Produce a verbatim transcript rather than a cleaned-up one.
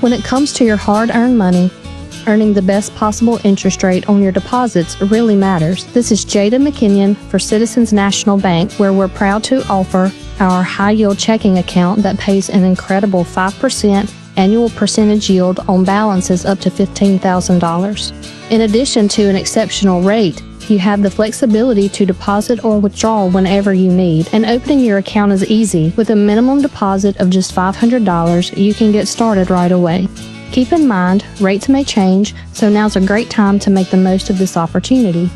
When it comes to your hard-earned money, earning the best possible interest rate on your deposits really matters. This is Jada McKinnon for Citizens National Bank, where we're proud to offer our high-yield checking account that pays an incredible five percent annual percentage yield on balances up to fifteen thousand dollars. In addition to an exceptional rate, you have the flexibility to deposit or withdraw whenever you need, and opening your account is easy. With a minimum deposit of just five hundred dollars, you can get started right away. Keep in mind, rates may change, so now's a great time to make the most of this opportunity.